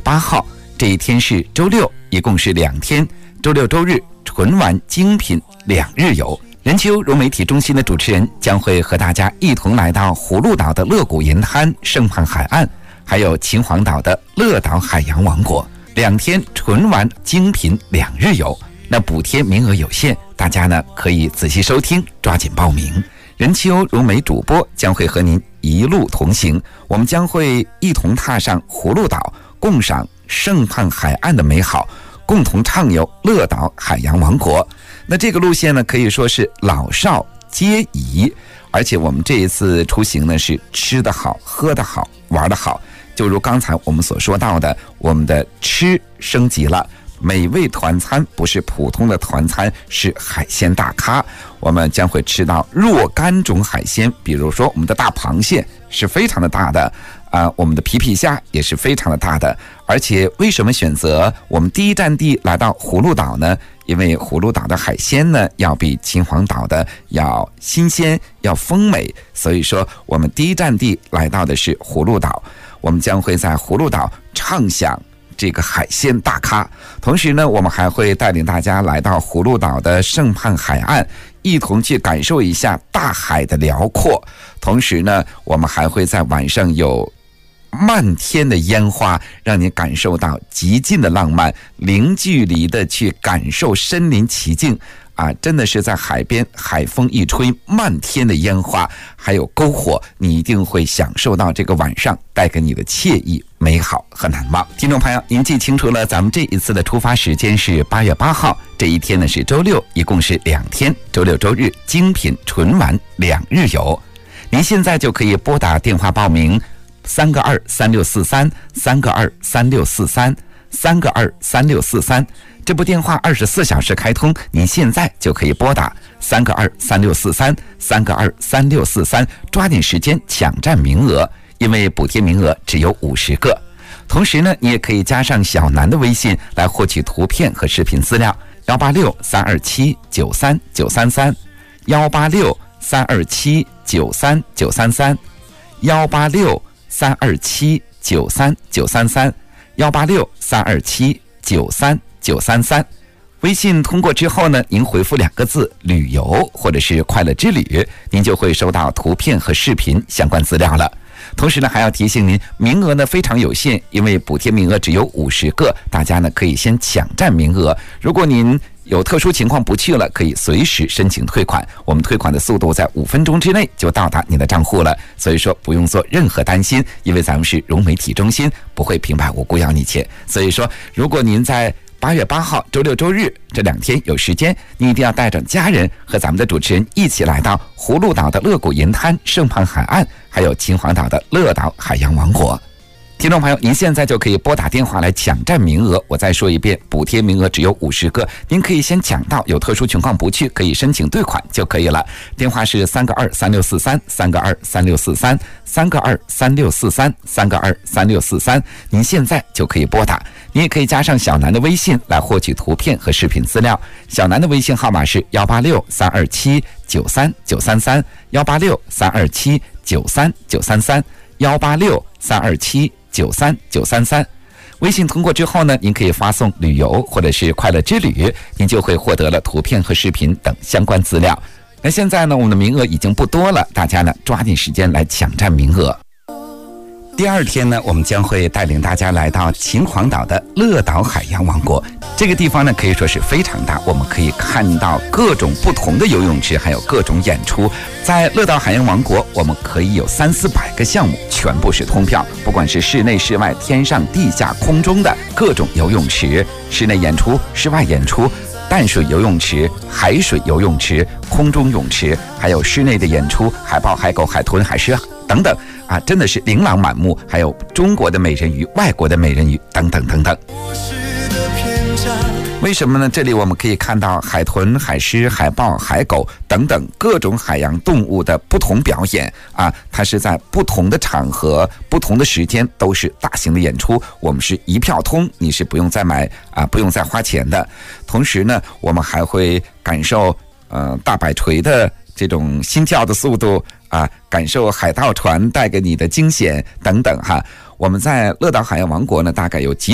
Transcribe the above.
8号，这一天是周六，一共是2天，周六周日纯玩精品2日游。人气优融媒体中心的主持人将会和大家一同来到葫芦岛的乐谷银滩盛畔海岸，还有秦皇岛的乐岛海洋王国，2天纯玩精品2日游。那补贴名额有限，大家呢可以仔细收听，抓紧报名。人气优融媒主播将会和您一路同行，我们将会一同踏上葫芦岛，共赏盛畔海岸的美好，共同畅游乐岛海洋王国。那这个路线呢，可以说是老少皆宜，而且我们这一次出行呢，是吃得好、喝得好、玩得好。就如刚才我们所说到的，我们的吃升级了。美味团餐不是普通的团餐，是海鲜大咖。我们将会吃到若干种海鲜，比如说我们的大螃蟹是非常的大的我们的皮皮虾也是非常的大的。而且为什么选择我们第一站地来到葫芦岛呢？因为葫芦岛的海鲜呢要比秦皇岛的要新鲜，要丰美，所以说我们第一站地来到的是葫芦岛。我们将会在葫芦岛畅享这个海鲜大咖，同时呢，我们还会带领大家来到葫芦岛的盛畔海岸，一同去感受一下大海的辽阔。同时呢，我们还会在晚上有漫天的烟花，让你感受到极尽的浪漫，零距离的去感受身临其境真的是在海边，海风一吹，漫天的烟花还有篝火，你一定会享受到这个晚上带给你的惬意、美好和难忘。听众朋友，您记清楚了，咱们这一次的出发时间是8月8号，这一天呢是周六，一共是2天，周六周日精品纯玩2日游。您现在就可以拨打电话报名3个2 3643 3个2 3643 3个2 3643，这部电话24小时开通，您现在就可以拨打3个2 3643 3个2 3643，抓紧时间抢占名额，因为补贴名额只有50个。同时呢，你也可以加上小南的微信来获取图片和视频资料，186 327 93933 186 327 93933 186 327 93933 186 327 93933。微信通过之后呢，您回复2个字旅游或者是快乐之旅，您就会收到图片和视频相关资料了。同时呢，还要提醒您，名额呢非常有限，因为补贴名额只有50个，大家呢可以先抢占名额。如果您有特殊情况不去了，可以随时申请退款，我们退款的速度在5分钟之内就到达你的账户了，所以说不用做任何担心，因为咱们是融媒体中心，不会平白无故要你钱。所以说，如果您在8月8号周六周日这2天有时间，你一定要带着家人和咱们的主持人一起来到葫芦岛的乐谷银滩盛畔海岸，还有秦皇岛的乐岛海洋王国。听众朋友，您现在就可以拨打电话来抢占名额。我再说一遍，补贴名额只有50个，您可以先抢到，有特殊情况不去可以申请兑款就可以了。电话是3个2 3643 3个2 3643 3个2 3643 3个2 3643，您现在就可以拨打。你也可以加上小南的微信来获取图片和视频资料，小南的微信号码是186 327 93933 186 327 93933 186 327 93933。微信通过之后呢，您可以发送旅游或者是快乐之旅，您就会获得了图片和视频等相关资料。那现在呢，我们的名额已经不多了，大家呢抓紧时间来抢占名额。第2天呢，我们将会带领大家来到秦皇岛的乐岛海洋王国。这个地方呢可以说是非常大，我们可以看到各种不同的游泳池，还有各种演出。在乐岛海洋王国，我们可以有300-400个项目，全部是通票，不管是室内室外、天上地下空中的各种游泳池，室内演出、室外演出，淡水游泳池、海水游泳池、空中泳池，还有室内的演出，海豹、海狗、海豚、海狮等等真的是琳琅满目，还有中国的美人鱼、外国的美人鱼等等等等。为什么呢？这里我们可以看到海豚、海狮、海豹、海狗等等各种海洋动物的不同表演它是在不同的场合、不同的时间都是大型的演出，我们是一票通，你是不用再买不用再花钱的。同时呢，我们还会感受大摆锤的这种心跳的速度感受海盗船带给你的惊险等等我们在乐岛海洋王国呢，大概有